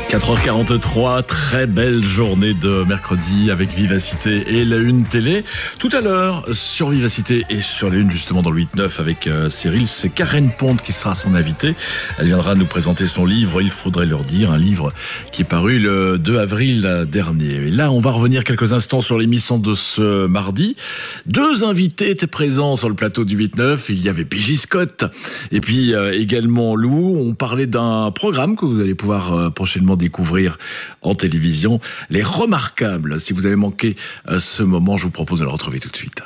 4h43, très belle journée de mercredi avec Vivacité et la Une télé. Tout à l'heure, sur Vivacité et sur la Une, justement dans le 8-9 avec Cyril, c'est Karen Ponte qui sera son invitée. Elle viendra nous présenter son livre, Il faudrait leur dire, un livre qui est paru le 2 avril dernier. Et là, on va revenir quelques instants sur l'émission de ce mardi. Deux invités étaient présents sur le plateau du 8-9. Il y avait B.J. Scott et puis également Lou. On parlait d'un programme que vous allez pouvoir prochainement découvrir en télévision, Les Remarquables. Si vous avez manqué ce moment, je vous propose de le retrouver tout de suite.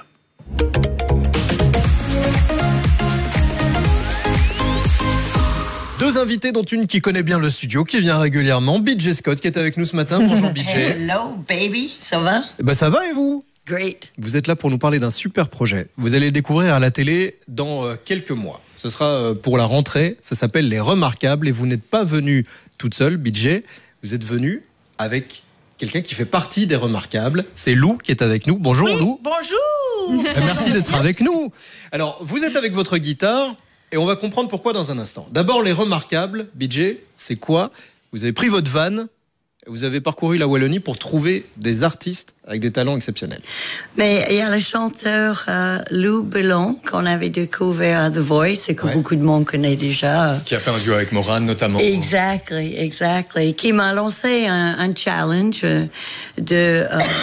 Deux invités, dont une qui connaît bien le studio, qui vient régulièrement, B.J. Scott, qui est avec nous ce matin. Bonjour B.J. Hello baby, ça va? Ça va et vous? Great. Vous êtes là pour nous parler d'un super projet. Vous allez le découvrir à la télé dans quelques mois. Ce sera pour la rentrée, ça s'appelle Les Remarquables et vous n'êtes pas venu toute seule, B.J. Vous êtes venu avec quelqu'un qui fait partie des Remarquables. C'est Lou qui est avec nous. Bonjour oui, Lou. Bonjour. Merci d'être avec nous. Alors, vous êtes avec votre guitare et on va comprendre pourquoi dans un instant. D'abord, Les Remarquables, B.J., c'est quoi? Vous avez pris votre van, vous avez parcouru la Wallonie pour trouver des artistes avec des talents exceptionnels. Mais il y a le chanteur Lou Bellon qu'on avait découvert à The Voice et que beaucoup de monde connaît déjà. Qui a fait un duo avec Moran notamment. Exactly. Qui m'a lancé un challenge de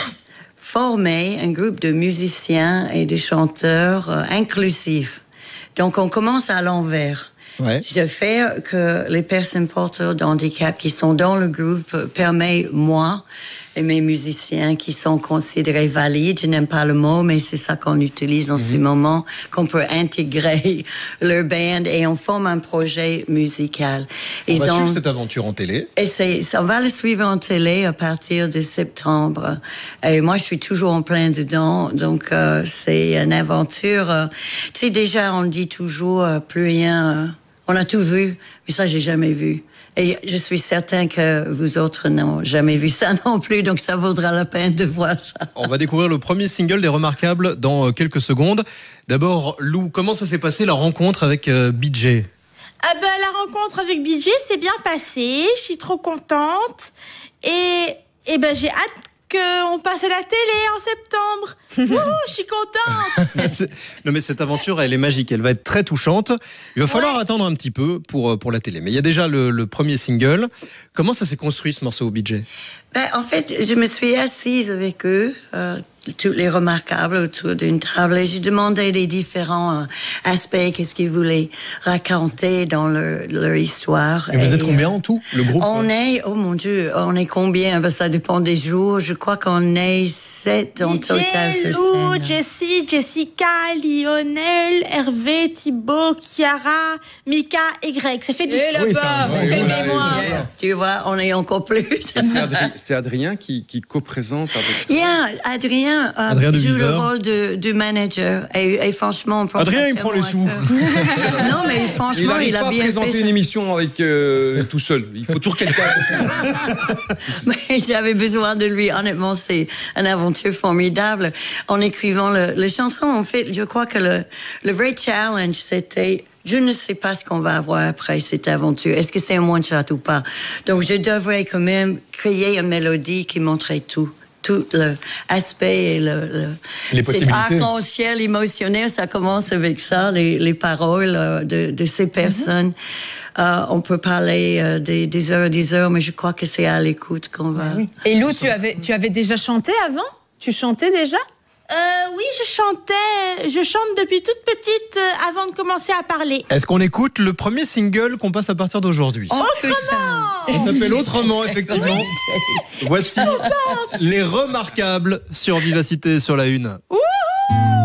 former un groupe de musiciens et de chanteurs inclusifs. Donc on commence à l'envers. Ouais. Je fais que les personnes porteurs d'handicap qui sont dans le groupe permettent moi et mes musiciens qui sont considérés valides, je n'aime pas le mot, mais c'est ça qu'on utilise en ce moment, qu'on peut intégrer leur band et on forme un projet musical. On va suivre cette aventure en télé. Et on va le suivre en télé à partir de septembre. Et moi, je suis toujours en plein dedans, donc c'est une aventure. Tu sais, déjà, on dit toujours plus rien. On a tout vu, mais ça, j'ai jamais vu. Et je suis certain que vous autres n'avez jamais vu ça non plus, donc ça vaudra la peine de voir ça. On va découvrir le premier single des Remarquables dans quelques secondes. D'abord, Lou, comment ça s'est passé la rencontre avec B.J.? La rencontre avec B.J. s'est bien passée, je suis trop contente. Et j'ai hâte qu'on passe à la télé en septembre. Je suis contente. Non mais cette aventure, elle est magique, elle va être très touchante. Il va falloir attendre un petit peu pour la télé. Mais il y a déjà le premier single. Comment ça s'est construit ce morceau, B.J.? En fait, je me suis assise avec eux, tous les Remarquables autour d'une table, et j'ai demandé les différents aspects, qu'est-ce qu'ils voulaient raconter dans leur histoire. Et vous êtes combien en tout, le groupe? On est, oh mon Dieu, on est combien? Ça dépend des jours. Je crois qu'on est 7 en total sur Lou, scène. Jessie, Jessica, Lionel, Hervé, Thibaut, Chiara, Mika et Greg. Ça fait 10. Calmez-moi. Tu vois, on est encore plus. C'est Adrien qui co-présente avec... Adrien joue le rôle de manager. Et franchement, on Adrien, il prend les sous. Non, mais franchement, il a bien fait. Il n'arrive pas à présenter une émission avec tout seul. Il faut toujours quelqu'un. Mais j'avais besoin de lui. Honnêtement, c'est une aventure formidable. En écrivant les chansons, en fait, je crois que le vrai challenge, c'était... Je ne sais pas ce qu'on va avoir après cette aventure. Est-ce que c'est un one-shot ou pas? Donc, je devrais quand même créer une mélodie qui montrait tout l'aspect et les possibilités. Cet arc-en-ciel émotionnel, ça commence avec ça, les paroles de ces personnes. On peut parler des heures, mais je crois que c'est à l'écoute qu'on va... Oui. Et Lou, tu avais déjà chanté avant? Tu chantais déjà? Oui, je chante depuis toute petite avant de commencer à parler. Est-ce qu'on écoute le premier single qu'on passe à partir d'aujourd'hui? Autrement! Ça s'appelle Autrement, effectivement. Voici Les Remarquables sur Vivacité sur la Une.